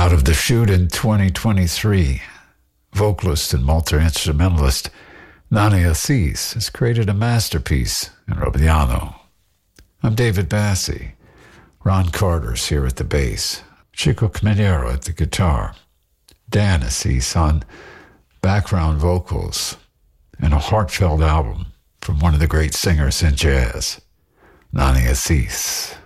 Out of the chute in 2023, vocalist and multi-instrumentalist Nani Assis has created a masterpiece in Robiano. I'm David Bassi. Ron Carter's here at the bass, Chico Caminero at the guitar, Dan Assis on background vocals, and a heartfelt album from one of the great singers in jazz, Nani Assis.